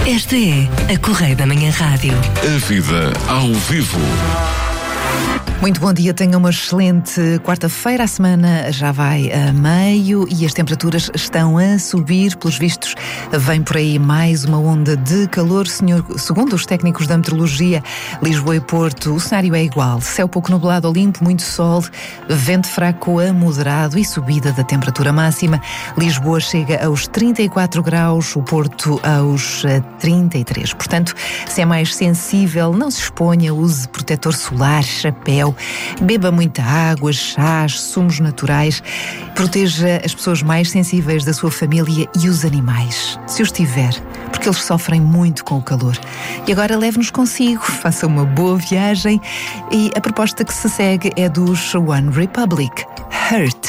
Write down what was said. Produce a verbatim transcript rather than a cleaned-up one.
Esta é a Correia da Manhã Rádio. A vida ao vivo. Muito bom dia, tenha uma excelente quarta-feira. A semana já vai a meio e as temperaturas estão a subir. Pelos vistos, vem por aí mais uma onda de calor. Senhor, segundo os técnicos da meteorologia, Lisboa e Porto, o cenário é igual. Céu pouco nublado ou limpo, muito sol, vento fraco a moderado e subida da temperatura máxima. Lisboa chega aos trinta e quatro graus, o Porto aos trinta e três. Portanto, se é mais sensível, não se exponha, use protetor solar, chapéu, beba muita água, chás, sumos naturais, proteja as pessoas mais sensíveis da sua família e os animais, se os tiver, porque eles sofrem muito com o calor. E agora leve-nos consigo, faça uma boa viagem e a proposta que se segue é dos One Republic, Hurt.